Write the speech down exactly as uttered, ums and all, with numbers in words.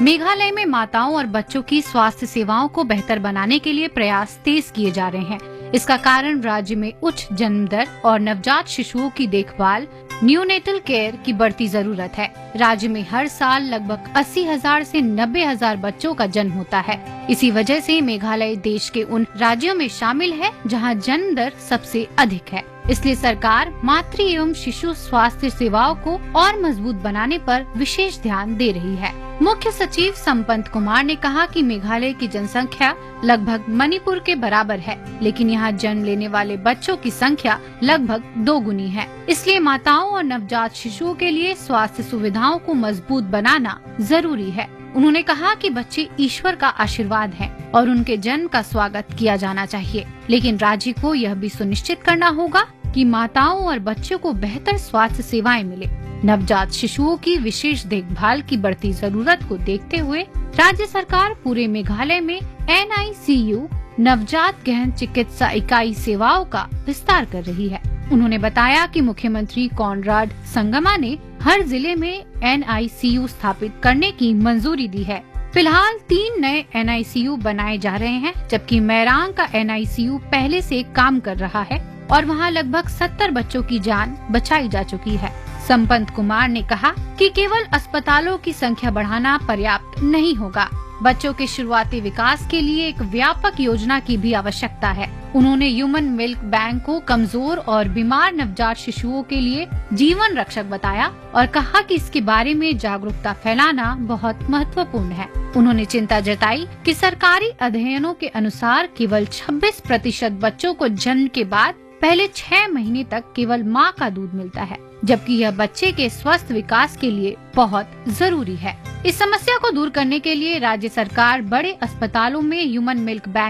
मेघालय में माताओं और बच्चों की स्वास्थ्य सेवाओं को बेहतर बनाने के लिए प्रयास तेज किए जा रहे हैं। इसका कारण राज्य में उच्च जन्म दर और नवजात शिशुओं की देखभाल न्यूनेटल केयर की बढ़ती जरूरत है। राज्य में हर साल लगभग अस्सी हजार से नब्बे हजार बच्चों का जन्म होता है। इसी वजह से मेघालय देश के उन राज्यों में शामिल है जहां जन्म दर सबसे अधिक है। इसलिए सरकार मातृ एवं शिशु स्वास्थ्य सेवाओं को और मजबूत बनाने पर विशेष ध्यान दे रही है। मुख्य सचिव संपत कुमार ने कहा कि मेघालय की जनसंख्या लगभग मणिपुर के बराबर है, लेकिन यहाँ जन्म लेने वाले बच्चों की संख्या लगभग दो गुनी है। इसलिए माताओं और नवजात शिशुओं के लिए स्वास्थ्य सुविधाओं को मजबूत बनाना जरूरी है। उन्होंने कहा कि बच्चे ईश्वर का आशीर्वाद हैं और उनके जन्म का स्वागत किया जाना चाहिए, लेकिन राज्य को यह भी सुनिश्चित करना होगा कि माताओं और बच्चों को बेहतर स्वास्थ्य सेवाएं मिले। नवजात शिशुओं की विशेष देखभाल की बढ़ती जरूरत को देखते हुए राज्य सरकार पूरे मेघालय में एन आई सी यू नवजात गहन चिकित्सा इकाई सेवाओं का विस्तार कर रही है। उन्होंने बताया कि मुख्यमंत्री कॉनराड संगमा ने हर जिले में एन आई सी यू स्थापित करने की मंजूरी दी है। फिलहाल तीन नए एन आई सी यू बनाए जा रहे हैं, जबकि मैरांग का एन आई सी यू पहले से काम कर रहा है और वहां लगभग सत्तर बच्चों की जान बचाई जा चुकी है। संपत कुमार ने कहा कि केवल अस्पतालों की संख्या बढ़ाना पर्याप्त नहीं होगा। बच्चों के शुरुआती विकास के लिए एक व्यापक योजना की भी आवश्यकता है। उन्होंने ह्यूमन मिल्क बैंक को कमजोर और बीमार नवजात शिशुओं के लिए जीवन रक्षक बताया और कहा कि इसके बारे में जागरूकता फैलाना बहुत महत्वपूर्ण है। उन्होंने चिंता जताई कि सरकारी अध्ययनों के अनुसार केवल छब्बीस प्रतिशत बच्चों को जन्म के बाद पहले छह महीने तक केवल मां का दूध मिलता है, जबकि यह बच्चे के स्वस्थ विकास के लिए बहुत जरूरी है। इस समस्या को दूर करने के लिए राज्य सरकार बड़े अस्पतालों में ह्यूमन मिल्क बैंक